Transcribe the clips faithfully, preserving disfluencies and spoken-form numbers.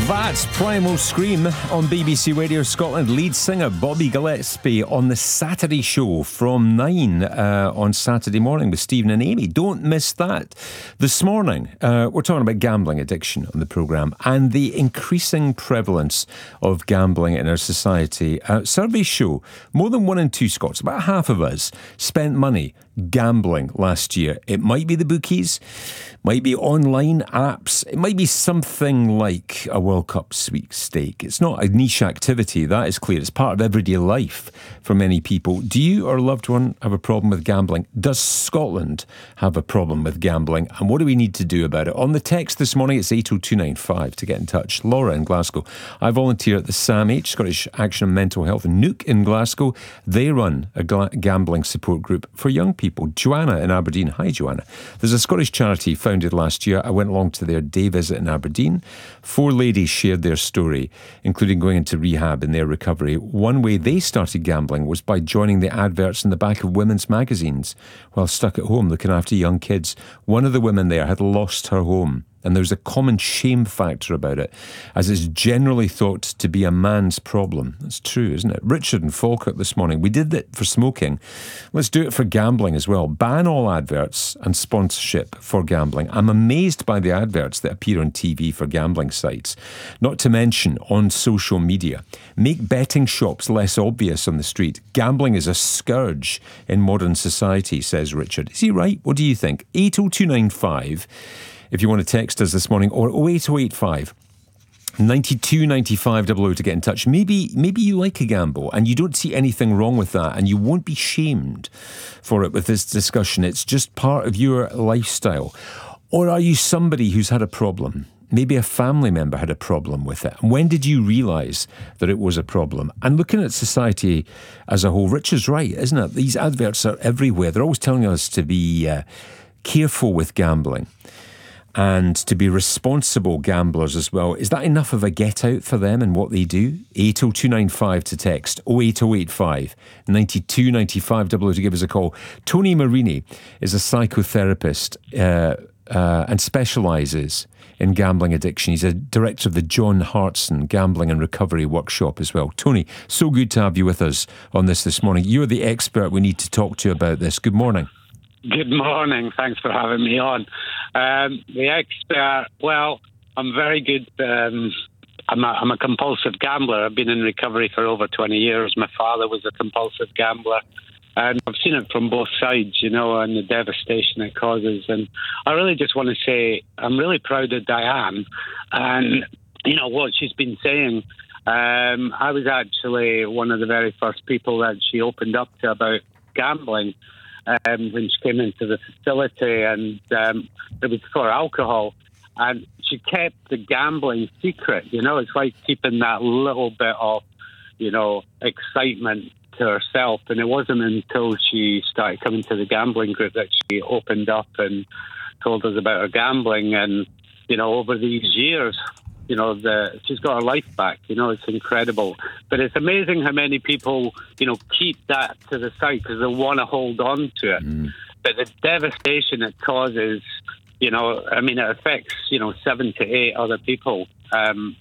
That's Primal Scream on B B C Radio Scotland. Lead singer Bobby Gillespie on the Saturday show from nine uh, on Saturday morning with Stephen and Amy. Don't miss that. This morning, uh, we're talking about gambling addiction on the programme and the increasing prevalence of gambling in our society. Uh, surveys show more than one in two Scots, about half of us, spent money gambling last year. It might be the bookies, might be online apps, it might be something like a World Cup sweepstake. It's not a niche activity, that is clear. It's part of everyday life for many people. Do you or a loved one have a problem with gambling? Does Scotland have a problem with gambling? And what do we need to do about it? On the text this morning, it's eight oh two nine five to get in touch. Laura in Glasgow. I volunteer at the S A M H, Scottish Action on Mental Health, and Nook in Glasgow. They run a gla- gambling support group for young people. Joanna in Aberdeen. Hi, Joanna. There's a Scottish charity founded last year. I went along to their day visit in Aberdeen. Four ladies shared their story, including going into rehab in their recovery. One way they started gambling was by joining the adverts in the back of women's magazines while stuck at home looking after young kids. One of the women there had lost her home. And there's a common shame factor about it, as it's generally thought to be a man's problem. That's true, isn't it? Richard and Falkirk this morning. We did that for smoking. Let's do it for gambling as well. Ban all adverts and sponsorship for gambling. I'm amazed by the adverts that appear on T V for gambling sites, not to mention on social media. Make betting shops less obvious on the street. Gambling is a scourge in modern society, says Richard. Is he right? What do you think? eight oh two nine five if you want to text us this morning, or oh eight oh eight five ninety-two ninety-five double oh to get in touch. Maybe maybe you like a gamble and you don't see anything wrong with that, and you won't be shamed for it with this discussion. It's just part of your lifestyle. Or are you somebody who's had a problem? Maybe a family member had a problem with it. And when did you realise that it was a problem? And looking at society as a whole, Rich is right, isn't it? These adverts are everywhere. They're always telling us to be uh, careful with gambling and to be responsible gamblers as well. Is that enough of a get out for them and what they do? eight oh two nine five to text, oh eight oh eight five ninety-two ninety-five double oh to give us a call. Tony Marini is a psychotherapist uh, uh, and specialises in gambling addiction. He's a director of the John Hartson Gambling and Recovery Workshop as well. Tony, so good to have you with us on this this morning. You're the expert we need to talk to about this. Good morning. Good morning. Thanks for having me on. Um, the expert, well, I'm very good. Um, I'm, a, I'm a compulsive gambler. I've been in recovery for over twenty years. My father was a compulsive gambler. And I've seen it from both sides, you know, and the devastation it causes. And I really just want to say I'm really proud of Diane and, you know, what she's been saying. Um, I was actually one of the very first people that she opened up to about gambling. Um, when she came into the facility, and um, it was for alcohol, and she kept the gambling secret. You know, it's like keeping that little bit of, you know, excitement to herself. And it wasn't until she started coming to the gambling group that she opened up and told us about her gambling. And, you know, over these years, you know, the, she's got her life back. You know, it's incredible. But it's amazing how many people, you know, keep that to the side because they want to hold on to it. Mm. But the devastation it causes, you know, I mean, it affects, you know, seven to eight other people, um,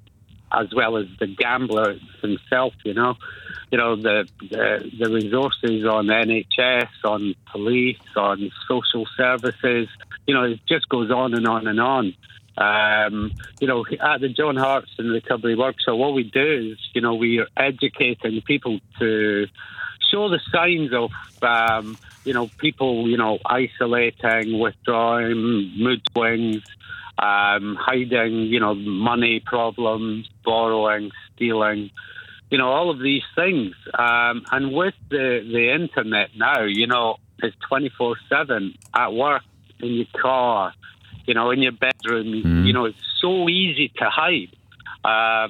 as well as the gambler himself, you know. You know, the, the, the resources on N H S, on police, on social services, you know, it just goes on and on and on. Um, you know, at the John Hartson Recovery Workshop, what we do is, you know, we are educating people to show the signs of, um, you know, people, you know, isolating, withdrawing, mood swings, um, hiding, you know, money problems, borrowing, stealing, you know, all of these things. Um, and with the, the internet now, you know, it's twenty-four seven at work, in your car, you know, in your bedroom, mm. you know, it's so easy to hide. Um,